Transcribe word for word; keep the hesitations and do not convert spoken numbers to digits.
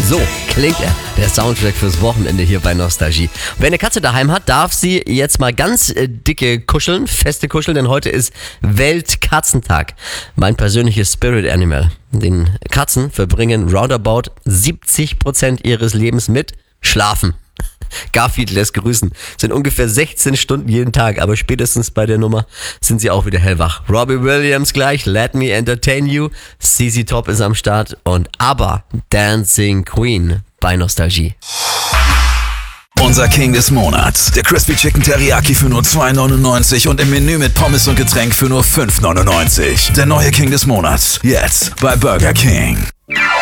So klingt er, der Soundtrack fürs Wochenende hier bei Nostalgie. Wer eine Katze daheim hat, darf sie jetzt mal ganz äh, dicke kuscheln, feste kuscheln, denn heute ist Weltkatzentag. Mein persönliches Spirit Animal. Den Katzen verbringen roundabout siebzig Prozent ihres Lebens mit Schlafen. Garfield lässt grüßen. Sind ungefähr sechzehn Stunden jeden Tag, aber spätestens bei der Nummer sind sie auch wieder hellwach. Robbie Williams gleich, Let Me Entertain You. C C Top ist am Start und ABBA, Dancing Queen bei Nostalgie. Unser King des Monats. Der Crispy Chicken Teriyaki für nur zwei neunundneunzig und im Menü mit Pommes und Getränk für nur fünf neunundneunzig. Der neue King des Monats. Jetzt bei Burger King.